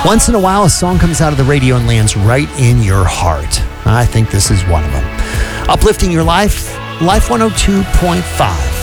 Once in a while, a song comes out of the radio and lands right in your heart. I think this is one of them. Uplifting your life, Life 102.5.